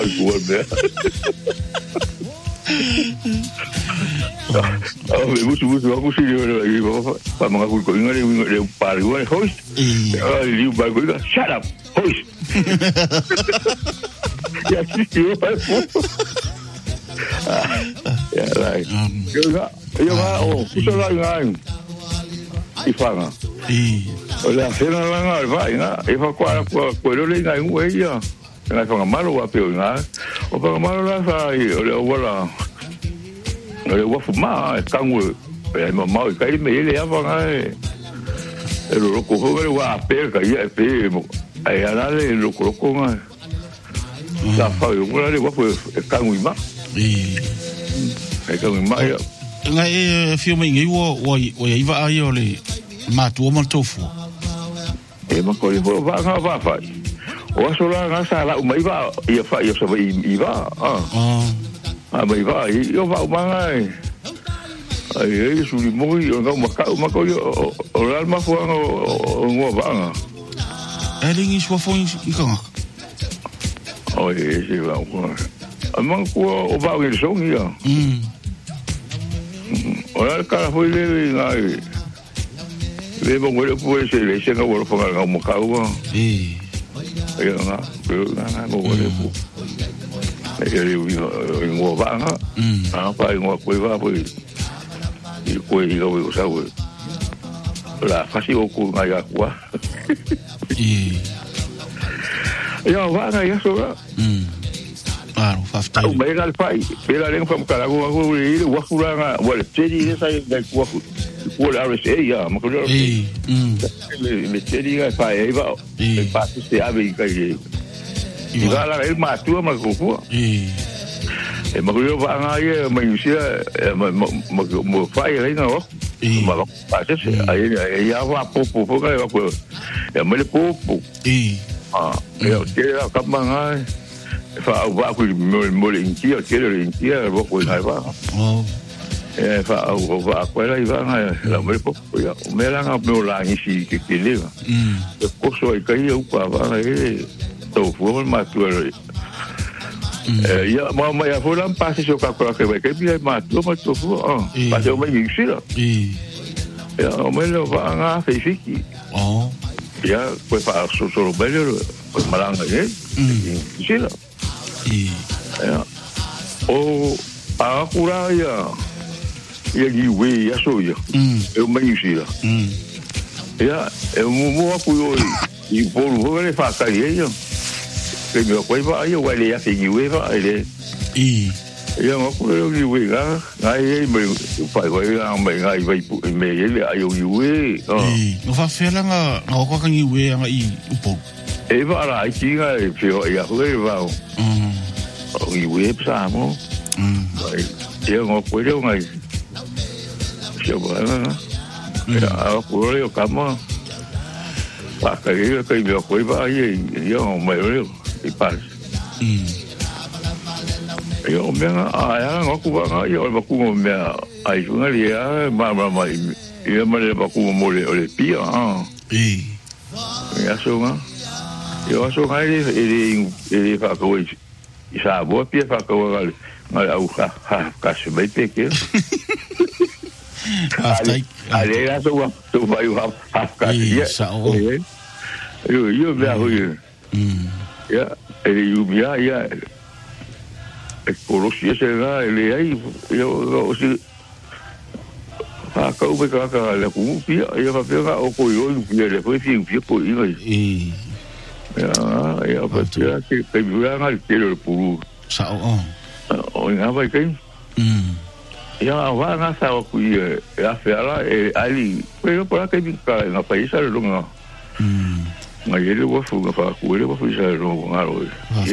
Gua be. Me busu aku sih lagi apa mengaku kau ingat dia paru ni host. Dia baru kata shut up host. Ya sih ya lah. Yo oh, kita lagi ifanga. Olha, cena lá vai, né? E vai com ele lá em Uia. Na fanga malo wa peo nga. O fanga malo la sai, olha, wa fuma, kangu. E mau kai me ele ya fanga. E lo ko ho wa pe ka ia pe. Ai ala le lo ko nga. Sa fa yo ngala le wa kangu ma. Kangu ma ya. Ngai filme ngai wo iwa ai ole matua mo tofu. E ma ko ho va fa. O aso la nga sa la umai va ia fa ia sabai iva. Mai va io va mangai. Ai su li moi o nga ma ko o la ma fo o ngo va. Ringi sua foi ikanga. O e va ko. Amang ko o va o so ia. Ora ka foi le ngai. Le mo le puede ser le se nga wo fo nga mo ka wa. Ya nga mo le pu. Ele ngo va nga. Pa ngo ko va pues. I ko i go sa wo. La fasi o ku nga ya kwa. Ya va nga ya so. Claro, fafta. O me al pai, pero le fam kala go go i wa fura nga, wa le tedi sa ga kwa. Por RSA ya, ma ko le tedi ga fa e va. E pa se ave ga i. I va la el ma tu ma ko ko. E ma ko va nga ye ma yusia mo fa ye nga o. Ma pa se ai ya va po ga ko. Ya me le po. Ya ke la ka ma nga. Fa va ku mo le intia, ke le intia vo ko nga va. Fa va ko la iba nga la me po ya. Me la nga me la ni si ke le. Ko so ai kai u pa va e to fu ma tu ya ma ya fu lan pa se so ka ko ke va ke bi ma tu fu pa se o me ni si la. Ya o me lo va nga fe fiki. Ya ko fa so bello ko malanga si la. Ya. O a cura ya. Ya giwe ya so ya. Eu me usira. Ya, eu mo apoio e por vou le fa kai ya. Que me ko va ya wa le ya se giwe va ele. Ya mo ko le giwe ga, ai me fa ko ya me ga vai me ele ai o giwe. No fa fela nga ko ka giwe nga I upo. E va la ki ga e pio ya ko le va. I web sa mo. Ya ngo ko le ngai. Se ba na. Ya ko le ka mo. Pa ka ye ka yo ko ba ye yo me le I pa. Yo me ya ngo ku ba yo ba ku me ai ku ngali ya ma ya me le ba ku mo le pia. Ya so nga. Yo so ngai ele fa ko isa bo pia fa ko ngal au ka se mai peke ale ya so vai o ka ya yo vea hoje ya ele ya e por si ese ga ele aí eu se fa ko be ka le ku pia ya fa pia o ko yo le foi pia ko i ya pues ya que vivían al cielo el puru sao o nga vai kai ya va nga sa ku ya fela ali pero por que fica na país al lunga nga ele wo fu nga fa ku ele wo fu sa lo nga lo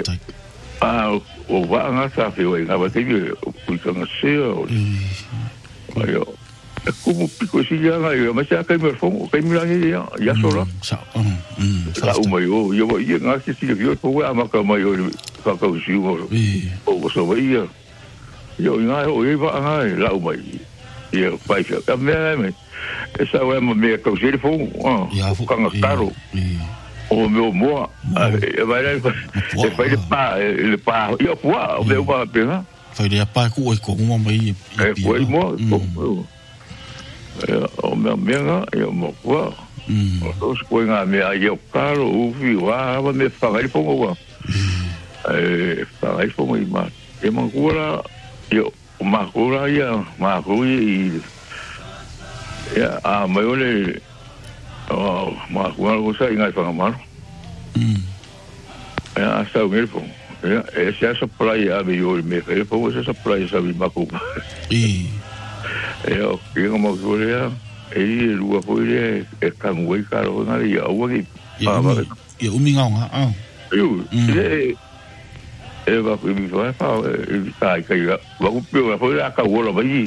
o va nga sa fe nga va kai ku ka nga se ayo como pico si ya nga ma sa kai mer fo kai mi la ya sola sao la uma yo nga si yo po wa ma ka ma yo ka ka si o so va yo nga o va nga la uma yo pa ka me esa wa me ka si fo ka nga caro o meu mo vai le pa io qua o meu pa pena fai le pa ku e ko mo mai foi mo o meu menga io mo qua o sko nga me io caro o vi wa me fa vai pongo wa fa vai pongo i ma e mo cura io ma cura ia ma cui ya a mai ole ma cura ko sa inga fa ma ya sa o melfo ya essa praia ave o me ele foi essa praia sabe macu eu como goleia e lua foi é canguei caro na ia o aqui e o mingão eu va me vai fa sai que va o pio foi a cagou vai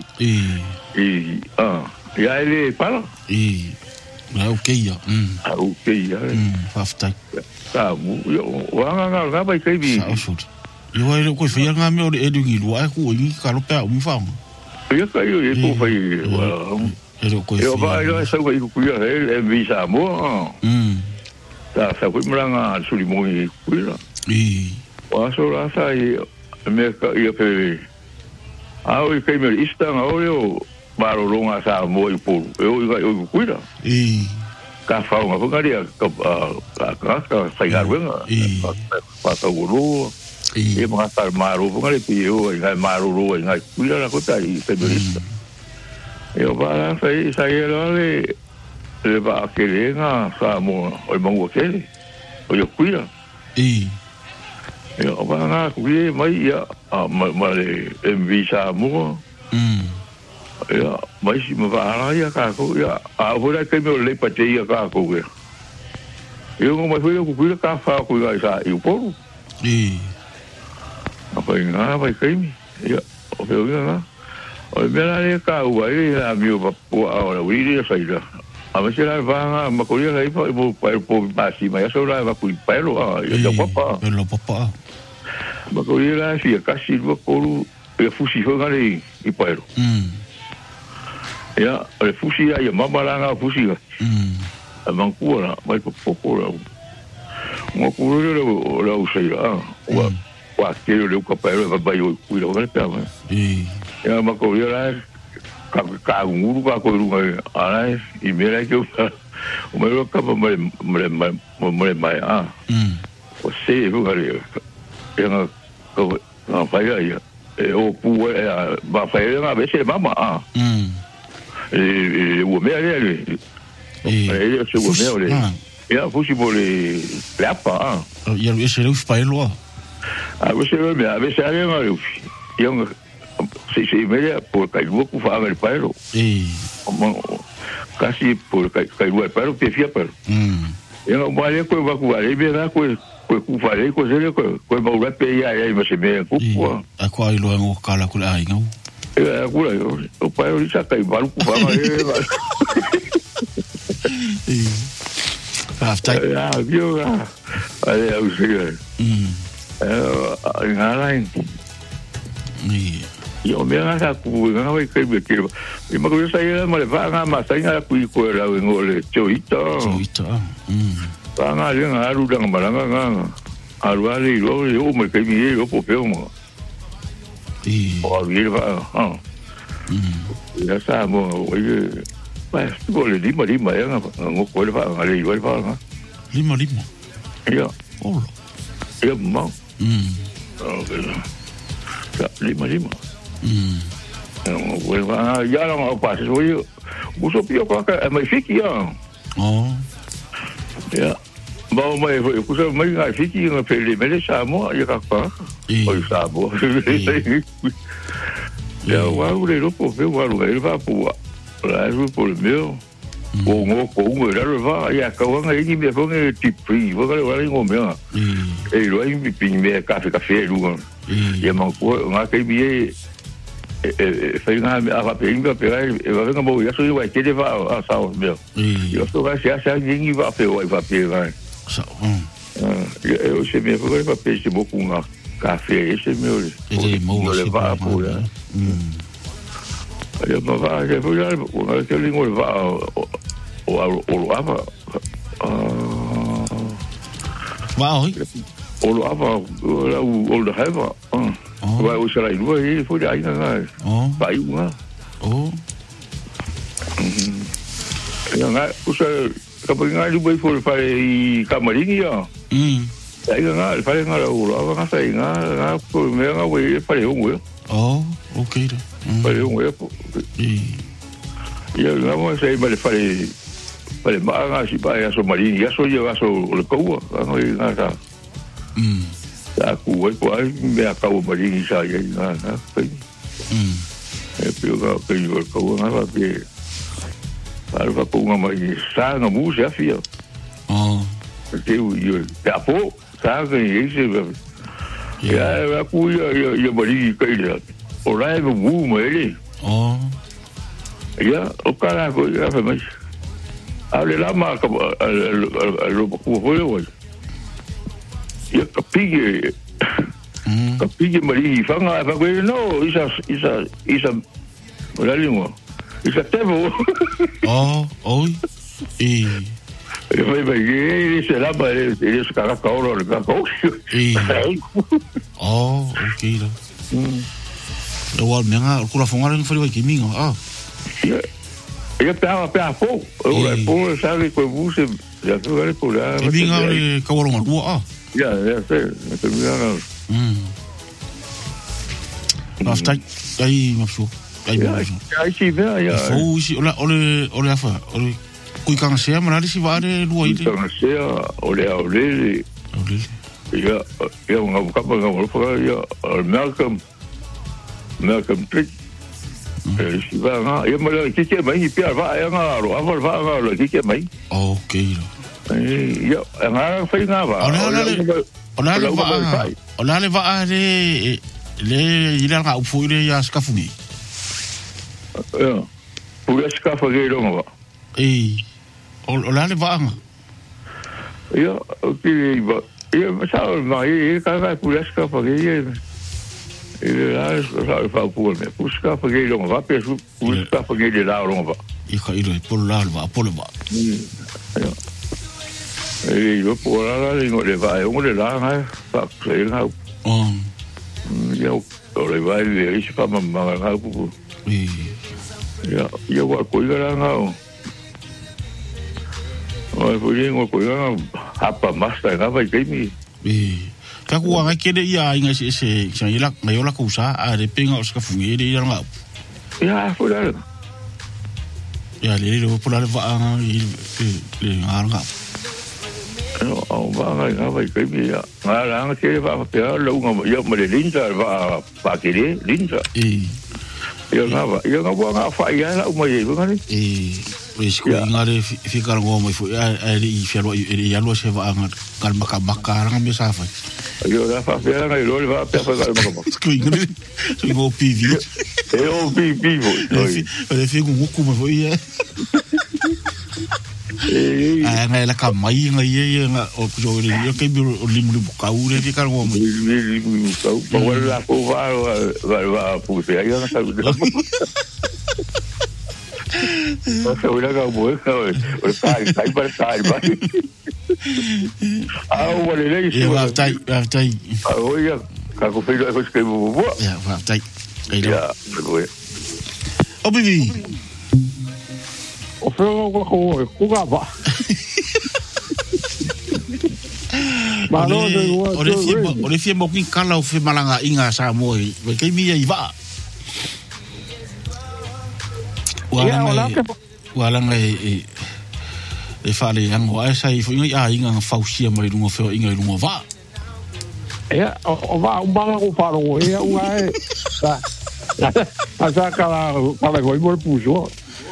ya ele para okay ya okay ya fafta tá nga vai kai bi yo ai ko fia nga me o edu ngi lu ai ku ni ka lo pa mi fa yo kai yo ko fai yo vai yo sa ko ku ya e vi sa mo tá sa ku mranga suli mo ku la wa so la sa me ka yo pe au kai me ista nga o baro longa sa mo i pu eu cuida ka fa nga fungaria ka sai garwenga pa ta guru e mo ta maru fungare pi eu nga maru ro nga cuida la cota i periodista eu va sai le va que nga sa mo o mongo que o yo cuida eu va nga cuida mai ya ma le envisa mo ya mais me va ya ka ko ya agora que me le pateia ka ko eu não mais eu cuida ka fa ko ga sa eu por apa nga vai kai ya o eu nga o me la le ka u ai la mi o ahora wi ri sa ira a ver se la va nga ma ko ya ai po pa si ma ya so la va ku pero ya papa ma ko ya si ka si lo ko e fusi ho ga le i pero ya le fusi ya mama la fusi a mancura vai poco mo curo la useira wa que le capelo vai o cuido ga pe ya ma ko ya ka nguru ka ko ru ai i mera que o meu capa me mai o se ru ga ya ko na fa ya o pu ba fa ya a veces mama o meu ele se o meu ele ya fusi bole lapa ya ese le fa lo a veces me a veces alguien me yo se media por cair ku fa el pairo casi por cair el pairo te fia pero yo no vale ko va ku vale bien ko ku vale ko se ko va ura pe ya me se me ku a ko ai lo en kala ku ai ngau agora o pai ele já caiu para o cubano viu aí eu sei ngalain eu me nga ku nga vai que me quero e mas eu saí mas vai nga mas sai nga ku ko la ngole choita nga le nga ru dang malanga nga aru ali lo yo me que me yo popeo mo o vir va ya sa mo oye pues tú le lima ya no puede va a le igual va lima ya hola ya mo lima no puede va ya no pasa oye uso pio que me fique ya ya vamos mai uso mai ga fique no pele me deixa mo ya ka oi sabo ya wa ure lo po ve wa ure va po la ru po le meu o ngo ko ngo la va ya ka wa ngai me fo ngai tipi wa ga wa ngo me e lo ai mi pin me café lu ya man ko nga kai bi fai nga a va pe inga pe va venga mo ya so wa que de va a sa meu yo so ga se ninguém va pe va pe va eu se me vou para peixe boco um café esse meu mo levar por eu vai eu vou já o língua vai o lava Va oi. O lo ava o le hava. Vai o sala lua e foi aí na. Vai uma. Nga usa kapag nga lubay for para I kamaringi ya. Ay nga para nga o lo nga sai nga por me nga we para un we. Okay. Para un we. Ya nga mo sai para ma si pa ya so maringi ya so lleva so le coa nga ta. Ta ku we po ai me acabo maringi sa ya nga. Pero que yo el coa nga va que algo como uma saga música fia. Porque eu tapo saga isso. Ya ku ya bari que ele. Ora é o ele. Ya o cara ya fez. Ale lá marca lo foi hoje. Ya capige mari fanga fa que no isa ora língua. Isa tevo. Oi. Vai se lá para eles cagar cauro le caco. Okay. O menga kula fonga ring foi que mingo. Eu pega pouco. Eu pô sabe que você já foi por lá. Minga le cauro ngua. Ya, sei. Que minga. After aí mafsu. Ai si vea ya. Si ole afa. Ole kui kanga sea mana si vare lua ile. Kanga sea ole. Ya nga kapa nga fa ya Malcolm Trick. Si va nga ya mala kike mai pia va ya nga ro ava va nga lo kike mai. Okay. Ya nga fa nga va. Ona le va le ila nga ufu ile ya skafungi. Pura skafa ge ronga. Ola le vaanga. Ja, okay, ba. Ja, sao mai ka pura skafa ge. Ele lá fa pura me. Pura skafa ge ronga, va pe pura skafa ge de la ronga. Ika ile por la va, por va. Ja. Yo por la le va, le la ha, fa se ha. Ja, ole va le is pa mamma ha pu. Ya, yo wa ko ira nga o. Oi, foi ngo ko nga hapa masta nga vai ke mi. Ka ku nga kede ia inga se ila ngayola ko sa a de pinga os ka fungi de ira nga. Ya, foi la. Ya le por la va le nga. No, va nga vai ke mi ya. Nga ke va pe lo nga yo me linda va pa ke linda. Yo nga fa ya la uma ye ngani risco ngare ficar ngoma fu ali fialo ya lo se va ngal maka nga me sa fa yo la fa ya nga lo va pe fa ngal maka sku ngani so go pivi vivo ele fica um cu mo ia nga la kamai nga ye nga o jo yo ke bi o limu ka ure ficar ngoma limu ka ba wala ko va pu se ya nga sa Nossa, eu olhava a boca, o sai para sai, vai. Olha isso. Eu vai. Olha, cago feio, eu escrevo boa. Vai. Já, foi. Ô, Bibi. O feo com gava. Ore fie mo kin kala o fe malanga inga sa moi, ke mi ai va. Wala ngai e fale ang wa sai fo inga inga fausia mai lungo fe inga lungo va. Ya, o va un banga ko faro e un ai. Asa kala go mo puso.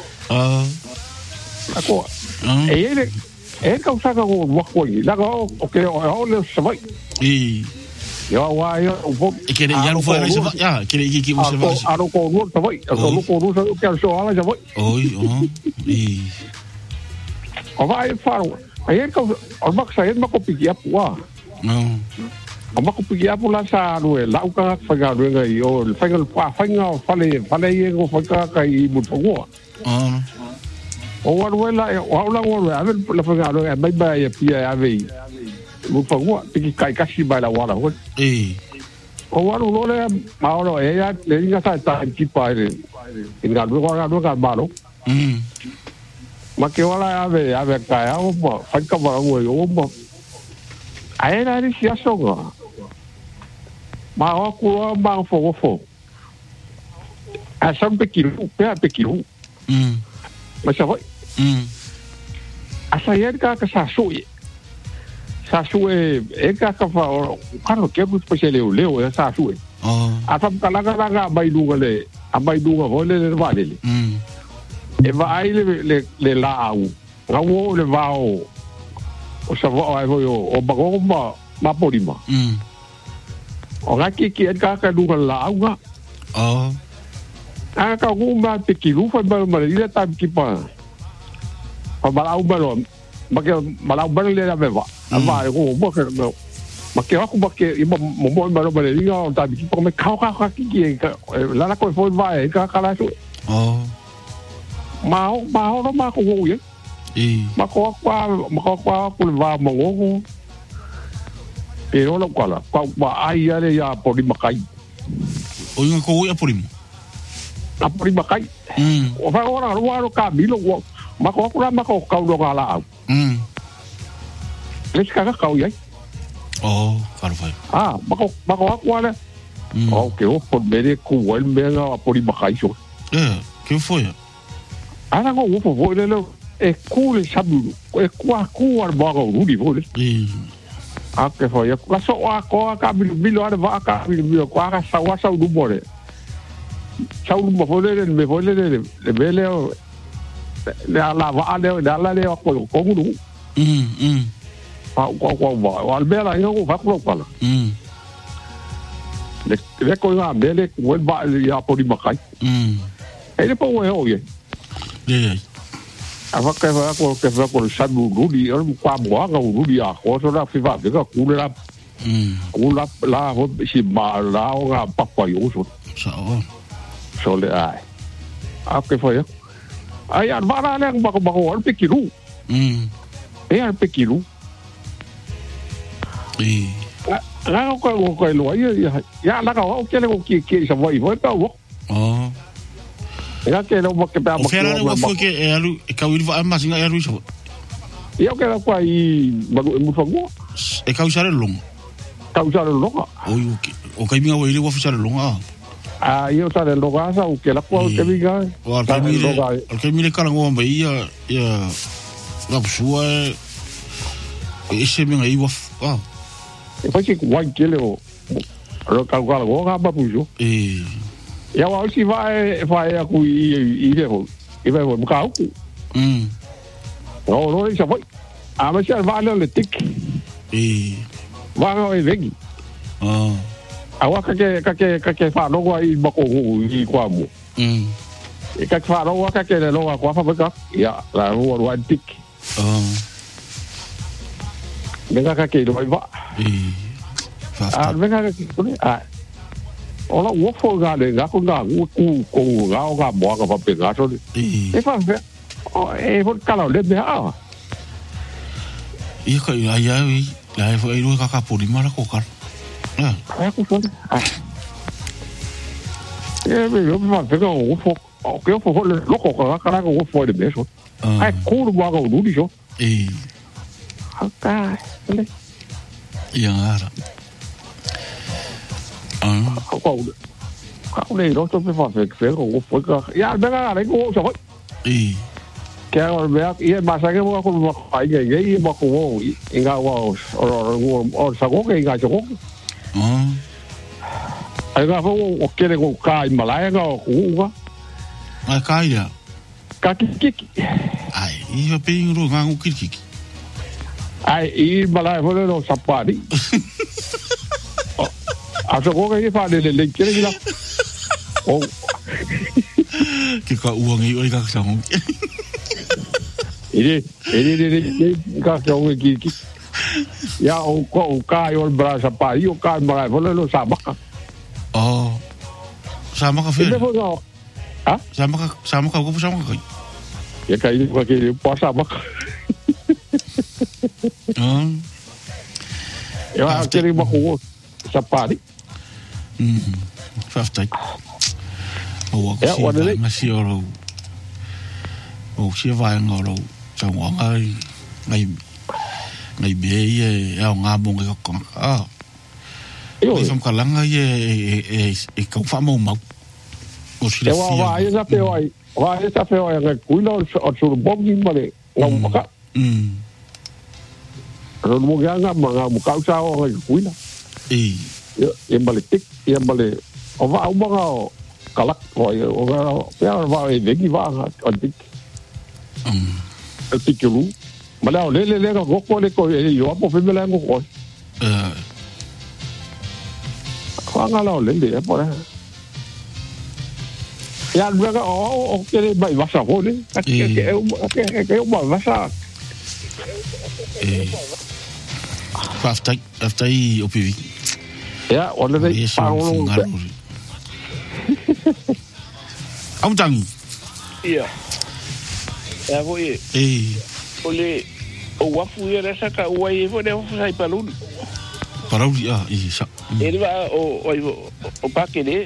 Ako. E ka usaka go wa ko i. La go o ke o le savai. Ya wa yo un que ya no fue ya que se va a lo con no savai. A lo con no que al so ala savai. O va e faro. Ai ka o va sai ma ko pigia pua. No. O ma ko pigia pula sa no e la ka fa ga no ga yo fa ga fa nga fa le go fa ka i mu to. O wa la o la go la fa ga no e mai ba e pia ave. mo fangua tiki kai kasi mai la wala ho o walo lo le maolo e ya le inga sa ta ki pai inga do ga malo ma ke wala ave kai o mo fa ka ba o mo ai na ri sia songa ma o ku ma fo a san pekiru ma sa voi a sa yer ka sa sui e ka fa o karo ke bu spesiale o leo e sa sui a fa kala mai dunga le a mai dunga vole le vale e va ai le la au nga wo le va o sa vo ai vo o bago ma polima o nga ki ka dunga la au nga a ka go ma pekiru fa ba ma le ta ki pa ba au ba lo ma ke ma la ba le la va va go mo ke ma ke aku ba ke mo ba lo ba le nga ta ki pa me ka ki la ko fo va e ka la su ma ko ye ma ko ku va mo go e no ko la ba ai ale ya por di makai o nga ko ya por a por makai o fa ora ro ka mi lo ma ko ka lo ga la les ka ye claro fai ma ko ala que o por mere ku el me a por makai so que foi ana go o foi le e ku le sabu e ku ar ba go ru di foi a que foi a so a ko ka mi lo ar va ka mi ko ka sa du bore sa du mo foi le bele la va le ko du ko va al bela yo va ko la le ko ga bele ko va ya por makai e le po o ye a fa que va sa du rudi o kwa mo ga rudi a ko so la fi va que ku la ho si ma la o ga pa pa yo so le ai a que foi ai ar va la ba ko al pekiru al pekiru la ko lo ya la ka o que le que sa vai vai pa o ya que no que pa o fera o foi que e ka wi va mas nga e ru so eu que la kwa I mo fango e ka usar long o ka minga we le wa usar long eu sa le longa sa o que la kwa que minga o ka mi le kala ngo ba ia la sua e se minga I wa e fa que wa que le o ka go ga ba pujo ya wa si vai a ku I le ho I vai mo ka ku no se foi a ma se va le tik va no e vegi a wa ka ke fa no wa I ba ko I kwa mo e ka fa no wa ka ke le no wa kwa fa ba ya la wa tik venga ka ke do va venga ka ola wo fo ga le ga ko ga ku ga mo ga pa pe ga so e fa e fo kala le be i ka ia la fo I ro ka po di mala ko ka ku so e me yo ma pe ga wo fo ke fo le lo ko ka ko wo fo de be so ai ku ro ga ru di so ka le ia ara ka le ro to pe fa fe ko fo ka ya be ga le ko so que o be e ma sa que mo ko ai ge mo ko inga wa o sa ko que inga ko ai ga fo o que le ko ka I malaya ga ku ga ai ka ia ka ki ai I pe ro ga ku ki ai I malaya fo le no sapari a so ko que fa le que la o que ka uang I o ka sa mo ele ka so ki ya o ko ka yo braça pa io ka ma vole lo sa baka sama ka fe sama ka ko sama ka ya ka I ko ke pa sa baka Ya kiri mako sapari. Faftai. O ko si ngasi oro. O si vai ngoro. Tau ngai ngai be e nga bonga ko. Ei fam kalanga e ko fa mo mau. O si le fia. Wa ia pe oi. Wa ia pe oi nga kuino o su bongi male. Nga ka. Ro mo ganga ma mo ka sa o nga kuino. E male tik, e male o va o mga kalak o ya va e vegi va o tik. El tikulu. Mala o le go le ko e yo po fe mela ngo. Nga lao le e po. Ya luego o que vai vasa gole. Que o vasa. Aftai o pivi. Ya, olha daí Paulo. Autang. Ia. Ya voi. Ole o wafu era saka uai vo de sai palun. Parauli isa. Ele va o pakele.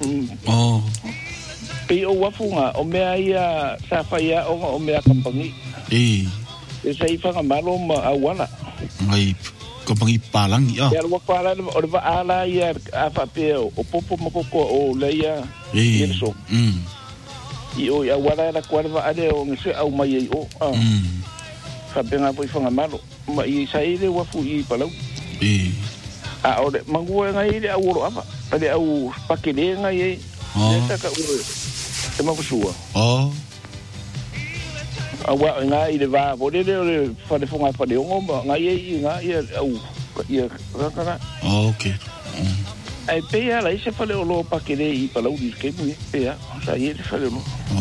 Pe o wafu nga o mea ia sa faia o mea kampangi. E sai fanga malo ma awala. Ngai kampangi palang ia. Ya wa kwala o va ala ia afa pe o popo mokoko o leia. Eso. I o ya wala la kwala ade o ngse au mai o. Fa benga foi fanga malo. Ma i sai le wafu I palau. Ore mangua ngai le au apa. Ade au pakele ngai esa ka ure. Te mau sua. Awa ngai le va bo le fa de fonga fa de ngo ngai ngai au ia rakana. Okay. Ai pe ala ise fa le lo pakele I palau di ke mi pe sa ia fa le no.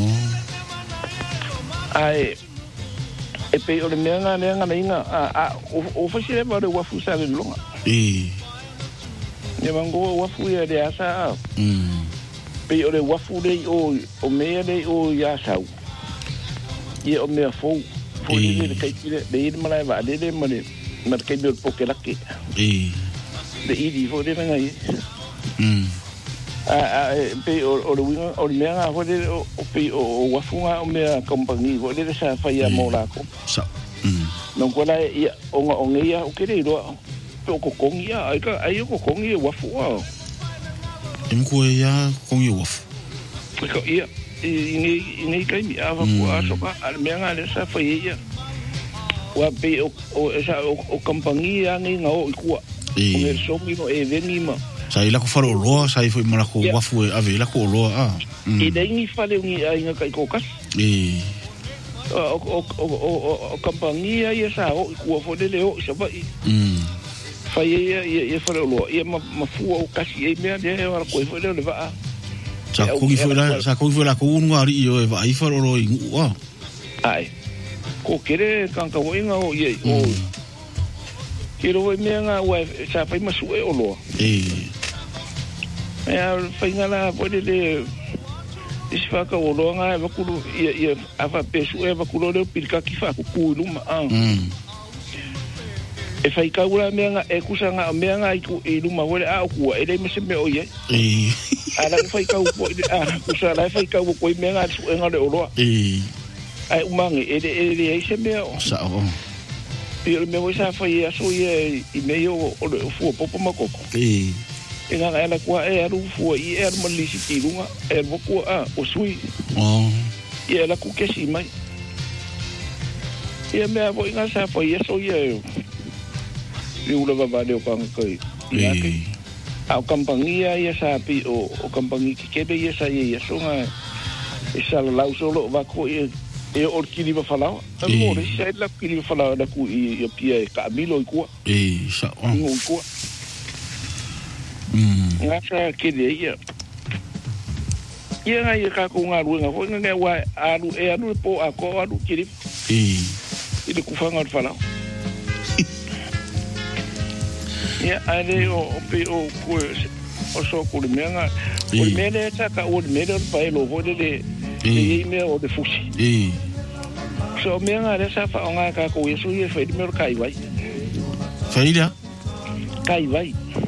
Ai e pe o le menga inga o fa sire ba de wafu sa le longa. Ne mango wafu ia de asa. Pe o le wafu le o mea le o ya sau. Ia o mea fou. Fou le kai le I malai va le mane mar kai le pokelaki. Le I fo le ngai. Pe o le winga o le mea fo le o pe o wafu nga o mea compagnie fo le sa fa ia mo la ko. Sa. Non kola ia o ngia o kere ro. O kokongia ai o kokongia wafu a imko ia kongi wafu ko ia ini kai mi ava ko aso ka al menga le sa fa ia wa pe o esa o kampangia ngi ngo ikua o so mi no e veni ma sai la ko faro lo sai foi mala ko wafu ave la ko lo e dai ni fale ngi ai nga kai ko kas o kampangia ia sa o ikua fo de leo sa va fai ia fare lo ia ma fu o kasi e me de ora ko foi le va sa ko foi la ko un ari io e vai fare lo in ai ko kere kan ka wo inga o ye o kero me nga wa sa fai ma su e o lo fai nga la pode le isfa ka o lo nga va ku ia ava pesu e va ku lo pilka ki fa ku luma e fai kaula menga e kusanga menga I luma wole a ku e le mese me o ye ala fai kau po kusala fai kau ko menga su enga le oro ai umangi e se me o sa o e me wo sa fai aso ye I me yo o fu popo makoko e nga ala kwa e aru fu I e malisi ti lunga e boku o sui e ala ku kesi mai e me vo nga sa fai aso ye ula va de o kan kai a kampangia ia sa pi o kampangi ke be ia sa ia songa e sa la solo va ko e o kili va fala mo re sa la kili va fala da ku I pia ka milo ku sa ku nga sa ke de ia nga ia ka ko nga ru nga fo nga wa alu e alu po a ko alu kili I ku fanga fala ya ale o pe o ko o so ko le menga o le mele ta ka o le mele pa lo ho de me o de fusi so menga le sa fa nga ka ko yesu ye fe de mer kai wai feira kai vai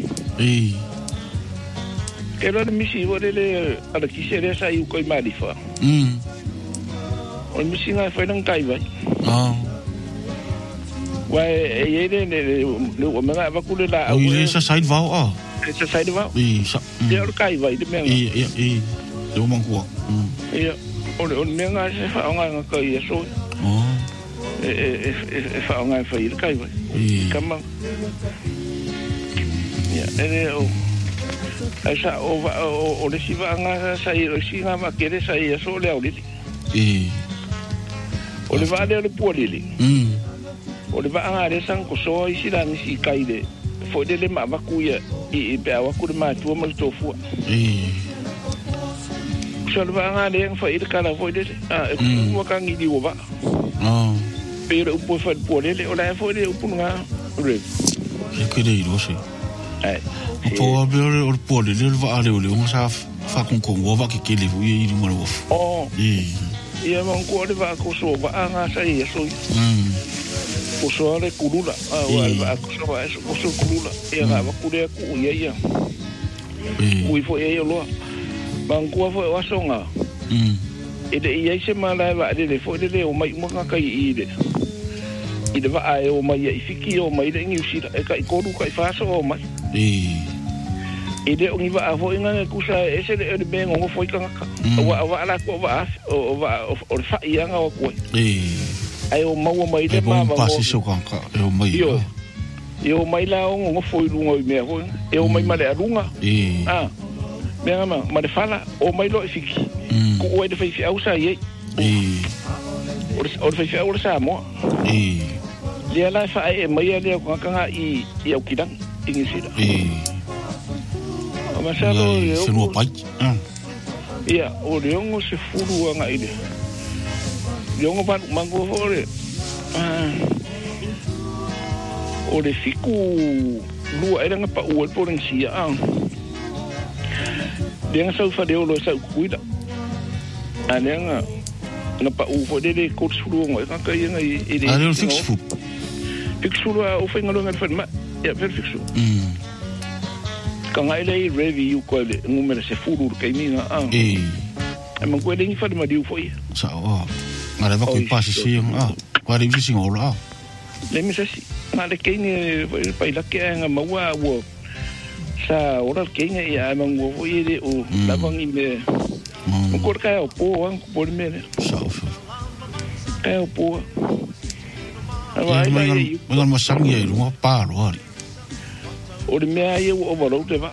ke lo misi o le ala kisere sa i ko mai fa o misi nga fa nang kai vai wa e le o menga va kule la o ye sa side va sa side va sa ye o kai vai de menga le o mangua o menga se fa nga ka ye so fa nga fa i kai vai kama ya o esa o le siva nga sa i o singa ma kere sa i so le o le o le va le puolili o le va nga le sang ko so i sila ni si kai de fo de le ma ku ya i pe awa ku ma tu mo to fu so le va nga le fa i de kala fo de ku ka ngi di o va pero po fa puolili o la fo de pu nga re ke de lo se po a ver o pole le va ale o le un sa fa con va que le vui i mo lo ia man ko le va ko so va nga sa i so ko so le kulula va ko so va ko so kulula ia va ku le ku ia ui fo ia lo man ko fo wa so nga e de ia se mala va de fo de o mai mo ka i de i de va ai o mai i fiki o mai de ngi si e ka ko du ka fa so o mai e de o ngiva a fo inga ku sa ese de ben ngo fo ka wa la ko va o fa ia nga o ko ai o mau mai de ma ma pasi so ka o mai yo mai la o ngo fo lu ngo me ho e o mai ma le alunga me ma de fala o mai lo fiki ku o de fi au sa ye o de fi au sa mo le la fa e mai le ko ka i o kidan ingisira masalo se no pai ia o leongo se furu nga ide leongo pa mango fore o le fiku lua era nga pa o potencia dia sa fa de o lo sa cuida nga na pa o fo de ko suru nga ka nga ide ale o fix fu o fa nga lo nga fa ma ia perfecto kanga ile review ko le numero se furu ke minga e man ko le ni fa de ma diu foi sa ngare va ko pasi si kwa ri visi ngola le mi se ma le ke ni pa ila ke nga ma wa wo sa ora ke ni ya man wo foi de o la van ni me ko ka o po an ko me sa o po ma ma sang ye lu pa lo o le mea ia o valo te va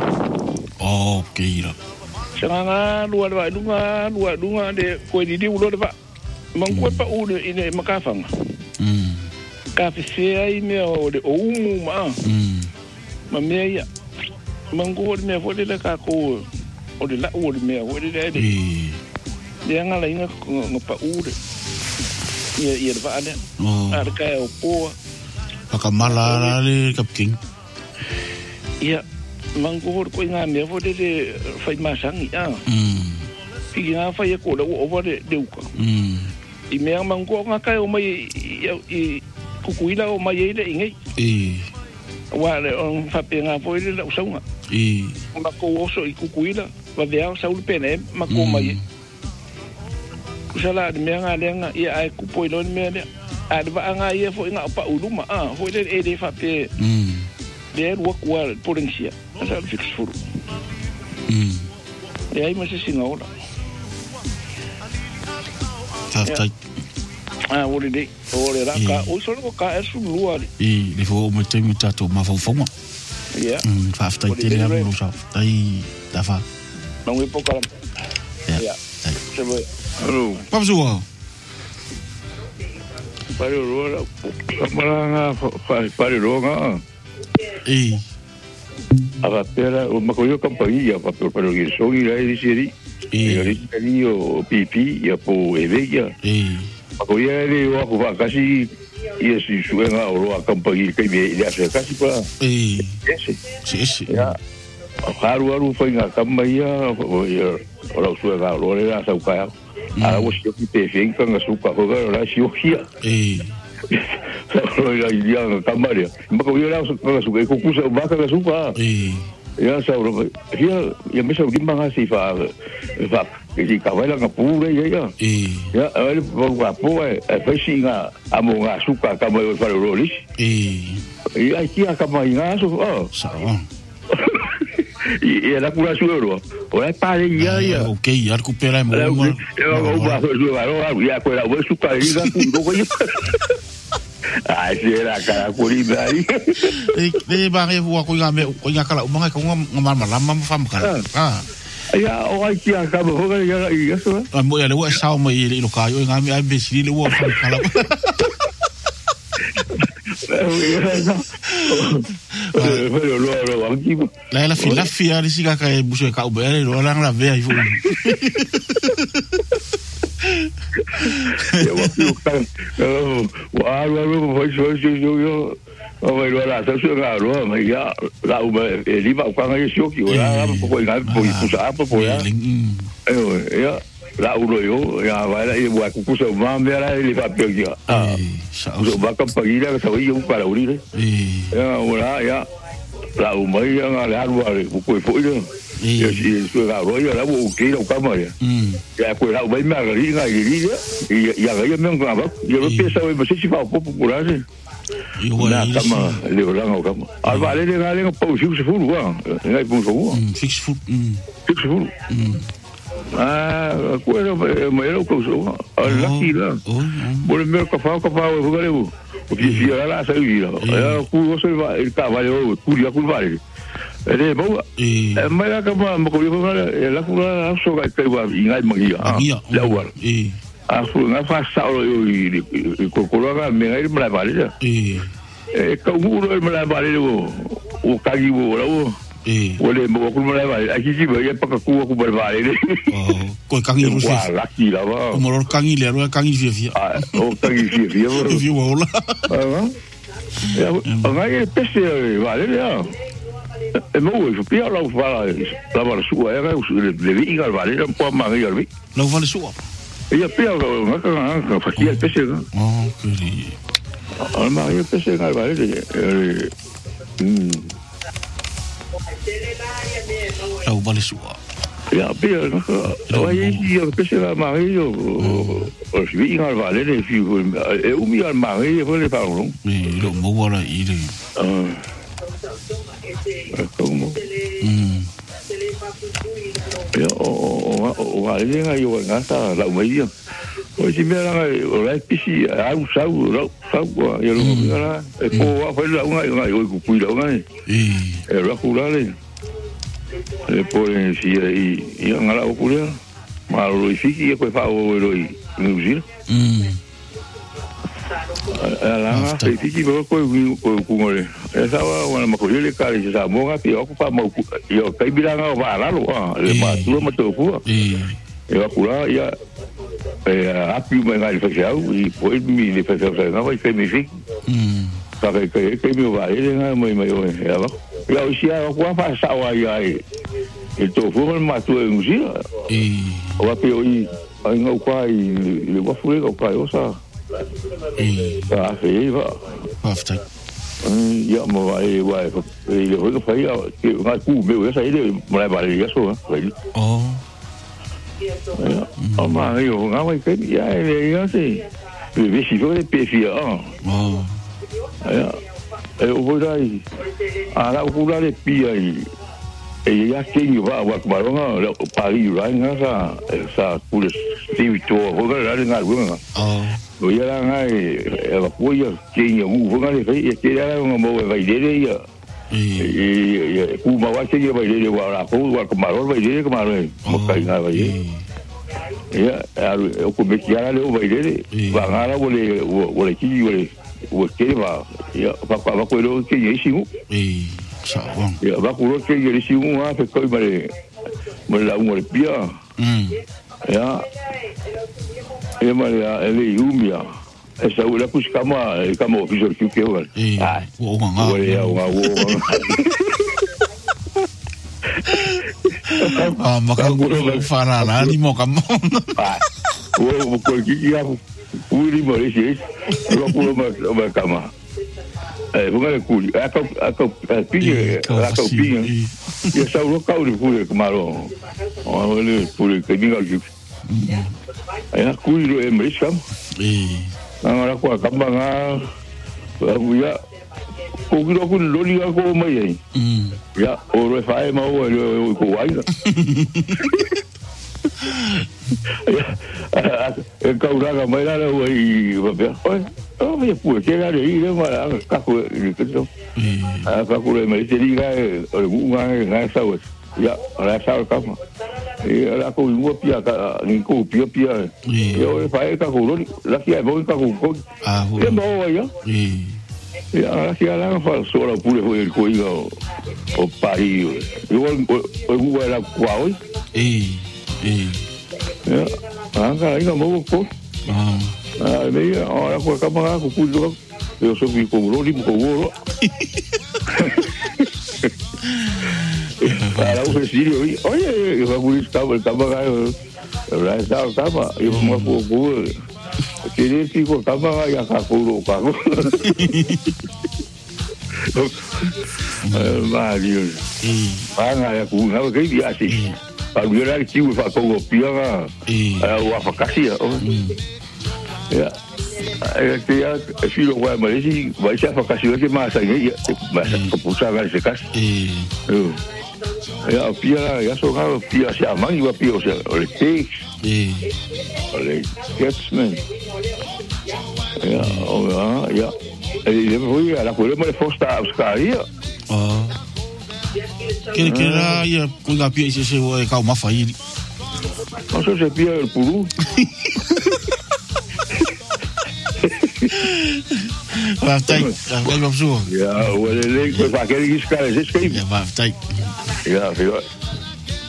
keira sanga lua de ko di ulo de va man ko pa u ine makafanga ka fe ai me o de o mu ma mea ia man ko me fo de ka ko o de la o de me o de de nga la inga pa u de ia va ale ar ka o po ka mala le kapking ia mango ko nga me fo de fai masang i nga fai ko le o de uka i me mango nga kai o mai i kukuila o mai ile ingai wa le on fa penga fo ile o saunga ma ko oso i kukuila va vea sa ul pene ma ko mai usala de me nga lenga i ai ku po ile me le a de va nga ia fo nga pa uluma fo ile e de fa pe de work well potencia asa fix furu e aí mas assim agora tá o de ka o solo ka é lua le fo mo te mutato ma fo fo fa sta te le mo sa dai da fa não é pouco se vai alô vamos lá para o maranga para o aga pera o makoyo kampaia pa pero que so ira e diceri e o pipi e po eveia makoya ele o ko va kasi e si suena o kampaia que me ya se kasi pa sí ya haru foi nga kampaia o la suena o le sa ka a o si que te fen kan su ka ko la si o hia yang kamar ya. Maka dia langsung suka ikut pusat bakal suka. Ya saudara, dia yang bisa gimana sih Pak? Jadi kawal nggak pura ya. Ya, apa? Pasti nggak, amo nggak suka kamu kalau rolis. Iya, kia kamu nggak suka. Salah. Iya, aku nggak suka loh. Orang paling ya. Oke, ya aku pelai mau. Ya, aku bahasa suka. Ya, aku nggak suka ini kan pun Asyik kalau aku ribari. Bang, aku ingat kalau umangnya kamu ngamar-malam faham kan? Ya, orang kia kamu kan ya so. Ambo ya lewa sao mai lo kayo ngami abis di lewa faham kalau. La fila di sika kai buso ka ubere lo lang la vea ifu. Ya waktu kan waru foi yo oi lo la sa su ga lo ma ya la u li ba kwa ga yo ki ora ko ga po pusa apa po ya ya la u lo yo ya va la i wa ku pusa ma me la li ba pe ya so ba ka pa ira sa yo para uri ya ora ya la u mai ya la lu ku ko yo ya si su ga ro ya la u ki lo ka ma ya ya ko la u mai ma ga ri ga ri ya ga ya me ga ba yo lo pe sa we ba si fa po popular na kama le orang kama alvale de gale ngo po fixe fulu ngai po fixe fulu ko era mai ko so lucky la bole me ka fa o gale o que si era la sa ira ku so va el caballo ku ya ku vale ele bo mai ka ma ko yo la ku la so ga kai wa ngai magia la war aku nggak fasa loh ini kokoran mengai melabari ya kamu udah melabari lo ukagi lo boleh mau aku melabari aku sih banyak pakai aku berbalik kau kangi rusi laki lah bang umur kangi liar kangi via kangi via via wala ya ngai peste vale ya mau supaya lo fala la barsua ya kan lebih ingat vale dan puan mangi ya lebih lo vale suap. Iya, pia nggak fakir pesi kan? Oh, kiri. Alma iya pesi nggak balik deh. Tahu balik suka. Ya, pia nggak. Wah iya pesi nggak mangi yo. Osbi nggak balik deh. Umi nggak mangi boleh tahu. Lo mau wala ini. Kamu. Ya, ini nggak yo ngata lah macam. Oh, si mereka orang pisi, aku sahu, ya lu mana? Apa itu aku nggak yo kupui lah kan? Aku lah ni. Poin si yang ngalah aku dia, malu isi aku faham loi muzik. Alah, isi baru aku ngore. Sawa wana makulele kali sa monga pi aku pa mau yo kai bilang apa lalu le matu matofu ya kula ya api mengal fasiau i poi mi le fasiau sa ngava kai mi fik kai mi va ile nga mai ya ba ya usia aku apa sawa ya itu fu matu ngusi wa pi oi ai ngau kai le wa fu le kai osa fe va after ya mau ai wai le ho ko fai ngai ku me ya sai le mai ba le ya so vậy mà yo ngai kai ya le ya si le si ko le pe fi ya o dai ala ku la le pi ai ya que va wa ba nga pa ri ra nga sa ku le si to ho ga la nga ru nga lo ya la ngai la ku ya que yo u nga le fai que ya nga mo vai de ya ku ma wa que vai de wa la ku wa ka ma ro vai de ka ma ro mo kai nga vai ya ku me ya le vai de va nga la boleh ki boleh que va ya pa ko lo que ye si ya va ku lo que ye si un ha pe ko me la un pia ya ya ele umia esa ula kus kama officer que o ya maka fara la ni mo kamo o ko ki ya kuri mo isi ro pu ma kama bunga le kuri aka pinge ya sa ro ka uri kuri kamaro o le kuri ke dinga ju ya kuri ro em risam ngara ko kamba nga ya ko giro ko loli ko mai ya o ro fa ma o ko wai ya kauraga mai la o i va ver oh ya pu que era de ir ma ka ko ni que so ka ko me se diga o nga sa o ya la sa ka ma e la ko mo pia ka ni ko pia yo fa ka ko la que bo ka ko e mo ya ya si ala fa solo pure foi el coigo o pari yo o era qual ya anga inga mo ko meia ora ko kamera ko pulo eu sou vi ko ro lim ko ro para o filho oye eu vou estar o kamera la sa tama eu mo ko querer fico kamera ya ka ko ro ka Mario anga ya ku na ke dia si para ver aqui o fa ko pia o afakasia ya ya filho vai mas vai ser afakasia que massa aí mas puxa vai se cas ya pia ya so ga pia se amang va pia se le tex le sketchman ya ele foi a la coisa mais forte a buscaria que era ya con la pia se o ka ma fai no sé se pia el puru va tai va ya o le le pa que ele escala esse que va tai ya